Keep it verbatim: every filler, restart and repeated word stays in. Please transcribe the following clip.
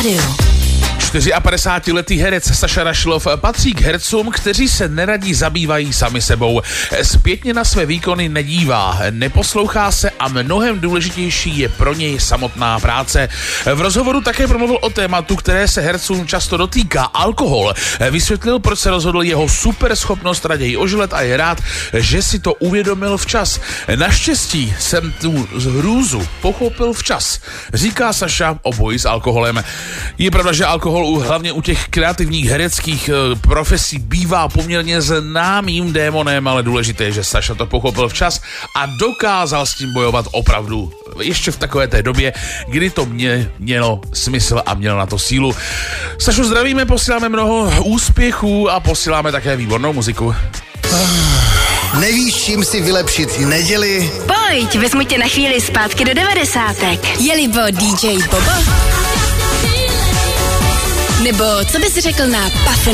rádiu. čtyřiapadesátiletý herec Saša Rašilov patří k hercům, kteří se neradí zabývají sami sebou. Zpětně na své výkony nedívá, neposlouchá se a mnohem důležitější je pro něj samotná práce. V rozhovoru také promluvil o tématu, které se hercům často dotýká, alkohol. Vysvětlil, proč se rozhodl jeho super schopnost raději ožilet a je rád, že si to uvědomil včas. Naštěstí jsem tu hrůzu pochopil včas, říká Saša o boji s alkoholem. Je pravda, že alkohol u, hlavně u těch kreativních hereckých e, profesí bývá poměrně známým démonem, ale důležité je, že Saša to pochopil včas a dokázal s tím bojovat opravdu ještě v takové té době, kdy to mě mělo smysl a měl na to sílu. Sašu zdravíme, posíláme mnoho úspěchů a posíláme také výbornou muziku. Nevíš, čím si vylepšit neděli? Pojď, vezmu tě na chvíli zpátky do devadesátek. Je-li D J Bobo? Nebo co bys řekl na Puffin